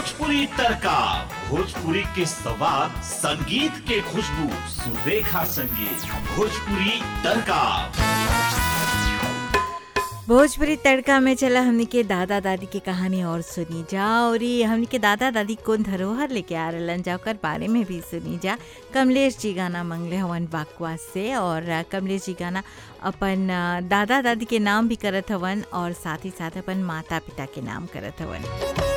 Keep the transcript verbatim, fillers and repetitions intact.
भोजपुरी तड़का, भोजपुरी के सवाद, संगीत के खुशबू, सुरेखा संगीत, भोजपुरी तड़का। भोजपुरी तड़का में चला हमनी के दादा दादी की कहानी और सुनी जा और ये हमनी के दादा दादी कौन धरोहर लेके आ रहलन जा ओकर बारे में भी सुनी जा। कमलेश जी गाना मंगले हवन बाकवास से और कमलेश जी गाना अपन दादा दादी के नाम भी करत हवन और साथ ही साथ अपन माता पिता के नाम करत हवन।